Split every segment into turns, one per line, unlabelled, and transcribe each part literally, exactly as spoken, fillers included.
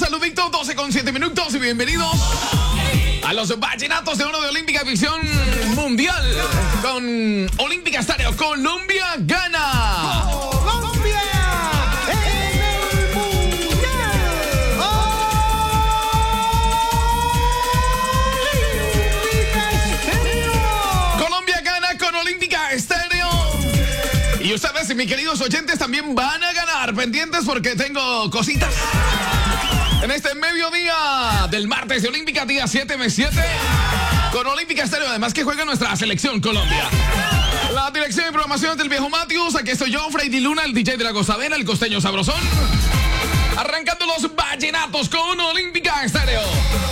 saludito, doce con siete minutos y bienvenidos a los vallenatos de oro de Olímpica Visión Mundial con Olímpica Estéreo. Colombia gana.
Colombia en el Mundial. Olímpica Estéreo.
Colombia gana con Olímpica Estéreo. Y ustedes, mis queridos oyentes, también van a ganar. Pendientes porque tengo cositas. En este mediodía del martes de Olímpica, día siete mes siete, con Olímpica Estéreo, además que juega nuestra selección Colombia. La dirección de programación del viejo Matius, aquí estoy yo, Freddy Luna, el D J de la gozadera, el costeño sabrosón. Arrancando los vallenatos con Olímpica Estéreo.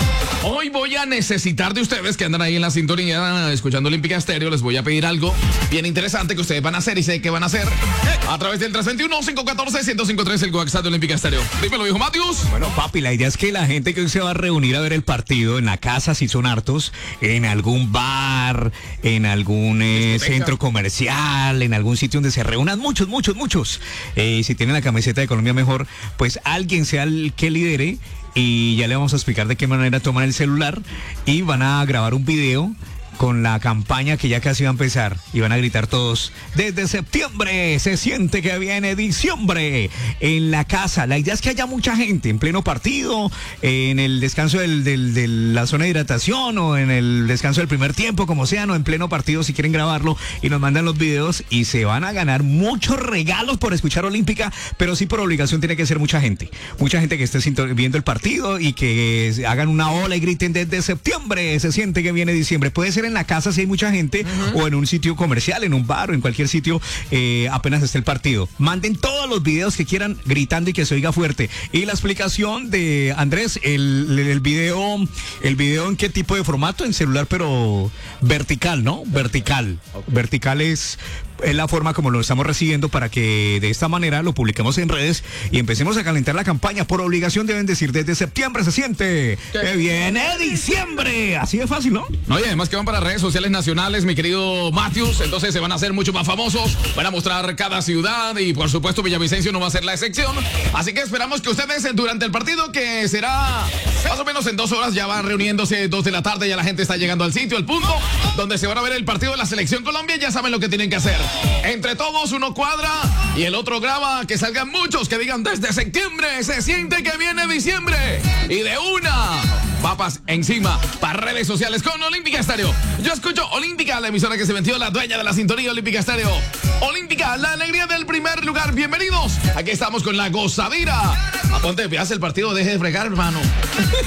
Hoy voy a necesitar de ustedes que andan ahí en la sintonía escuchando Olímpica Estéreo. Les voy a pedir algo bien interesante que ustedes van a hacer y sé que van a hacer a través del tres dos uno, cinco uno cuatro, uno cero cinco tres, el WhatsApp de Olímpica Estéreo. Dímelo, viejo Matius.
Bueno, papi, la idea es que la gente que hoy se va a reunir a ver el partido en la casa, si son hartos, en algún bar, en algún eh, centro comercial, en algún sitio donde se reúnan muchos, muchos, muchos. Eh, si tienen la camiseta de Colombia mejor, pues alguien sea el que lidere. Y ya le vamos a explicar de qué manera toman el celular y van a grabar un video con la campaña que ya casi va a empezar y van a gritar todos: desde septiembre se siente que viene diciembre en la casa. La idea es que haya mucha gente en pleno partido, en el descanso del, del, de la zona de hidratación o en el descanso del primer tiempo, como sea, no en pleno partido, si quieren grabarlo, y nos mandan los videos y se van a ganar muchos regalos por escuchar Olímpica, pero sí por obligación tiene que ser mucha gente, mucha gente que esté viendo el partido y que hagan una ola y griten: desde septiembre se siente que viene diciembre. Puede ser en la casa si hay mucha gente, uh-huh, o en un sitio comercial, en un bar o en cualquier sitio, eh, apenas esté el partido. Manden todos los videos que quieran gritando y que se oiga fuerte. Y la explicación de Andrés, el, el video, el video en qué tipo de formato, en celular, pero vertical, ¿no? Vertical. Okay. Vertical es... es la forma como lo estamos recibiendo para que de esta manera lo publiquemos en redes y empecemos a calentar la campaña. Por obligación deben decir: desde septiembre se siente que viene diciembre. Así de fácil, ¿no?
No, y además que van para redes sociales nacionales, mi querido Matthews, entonces se van a hacer mucho más famosos, van a mostrar cada ciudad y por supuesto Villavicencio no va a ser la excepción. Así que esperamos que ustedes durante el partido, que será más o menos en dos horas, ya van reuniéndose dos de la tarde, ya la gente está llegando al sitio, al punto donde se van a ver el partido de la selección Colombia. Ya saben lo que tienen que hacer. Entre todos uno cuadra y el otro graba, que salgan muchos que digan: desde septiembre se siente que viene diciembre, y de una papas encima para redes sociales con Olímpica Estéreo. Yo escucho Olímpica, la emisora que se metió, la dueña de la sintonía Olímpica Estéreo. Olímpica, la alegría del primer lugar. Bienvenidos, aquí estamos con la gozadera. Aponte, veas el partido, deje de fregar, hermano.